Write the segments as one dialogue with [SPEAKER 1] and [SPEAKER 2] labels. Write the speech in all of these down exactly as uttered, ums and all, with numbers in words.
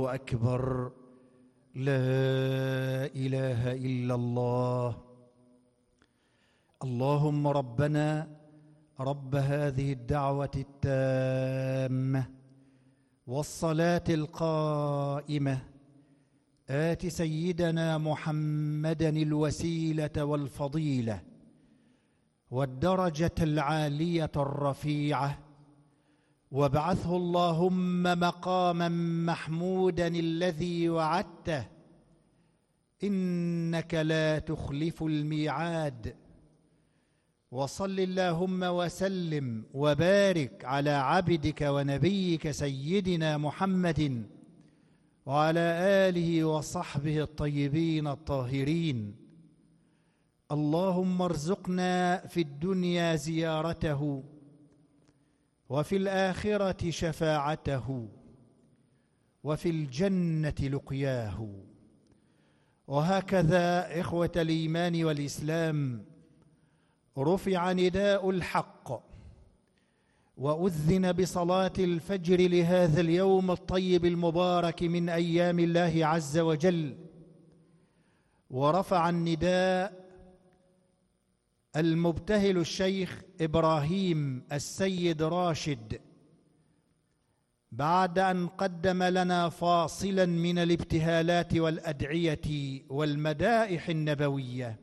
[SPEAKER 1] الله أكبر. لا إله إلا الله. اللهم ربنا رب هذه الدعوة التامة والصلاة القائمة آت سيدنا محمدا الوسيلة والفضيلة والدرجة العالية الرفيعة، وابعثه اللهم مقاما محمودا الذي وعدته، إنك لا تخلف الميعاد. وصل اللهم وسلم وبارك على عبدك ونبيك سيدنا محمد وعلى آله وصحبه الطيبين الطاهرين. اللهم ارزقنا في الدنيا زيارته وفي الآخرة شفاعته وفي الجنة لقياه. وهكذا إخوة الإيمان والإسلام رفع نداء الحق وأذن بصلاة الفجر لهذا اليوم الطيب المبارك من أيام الله عز وجل، ورفع النداء المبتهل الشيخ إبراهيم السيد راشد بعد أن قدم لنا فاصلا من الابتهالات والأدعية والمدائح النبوية.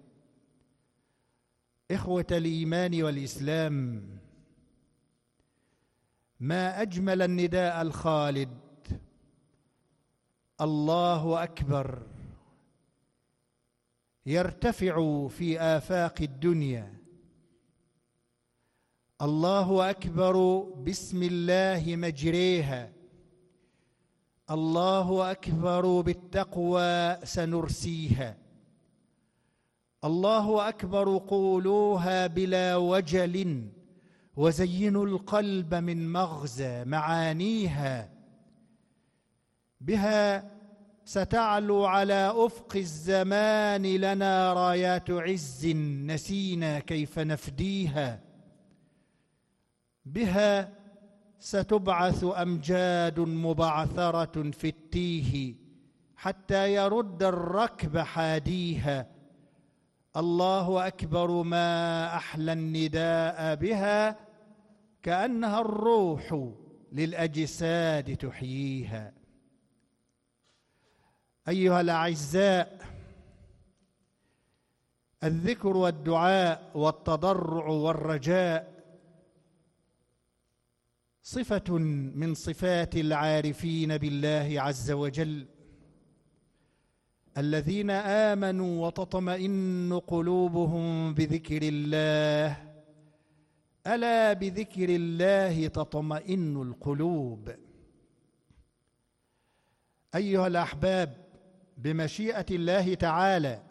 [SPEAKER 1] إخوة الإيمان والإسلام، ما أجمل النداء الخالد: الله أكبر، يرتفع في آفاق الدنيا. الله أكبر بسم الله مجريها، الله أكبر بالتقوى سنرسيها، الله أكبر قولوها بلا وجل وزينوا القلب من مغزى معانيها. بها ستعلو على أفق الزمان لنا رايات عز نسينا كيف نفديها. بها ستبعث أمجاد مبعثرة في التيه حتى يرد الركب حاديها. الله أكبر، ما أحلى النداء بها، كأنها الروح للأجساد تحييها. أيها الأعزاء، الذكر والدعاء والتضرع والرجاء صفة من صفات العارفين بالله عز وجل، الذين آمنوا وتطمئن قلوبهم بذكر الله. ألا بذكر الله تطمئن القلوب. أيها الأحباب، بمشيئة الله تعالى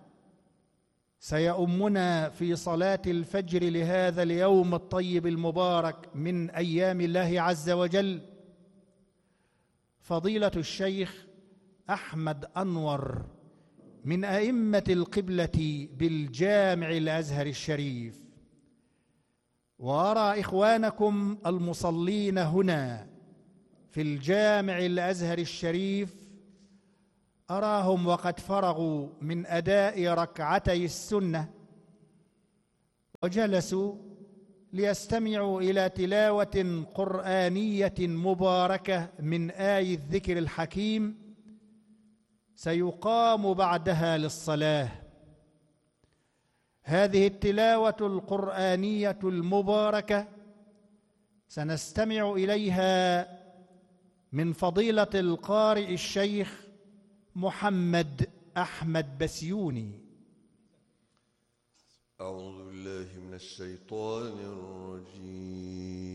[SPEAKER 1] سيؤمنا في صلاة الفجر لهذا اليوم الطيب المبارك من أيام الله عز وجل فضيلة الشيخ أحمد أنور من أئمة القبلة بالجامع الأزهر الشريف. وأرى إخوانكم المصلين هنا في الجامع الأزهر الشريف، أراهم وقد فرغوا من أداء ركعتي السنة وجلسوا ليستمعوا إلى تلاوة قرآنية مباركة من آي الذكر الحكيم سيقام بعدها للصلاة. هذه التلاوة القرآنية المباركة سنستمع إليها من فضيلة القارئ الشيخ محمد أحمد بسيوني.
[SPEAKER 2] أعوذ بالله من الشيطان الرجيم.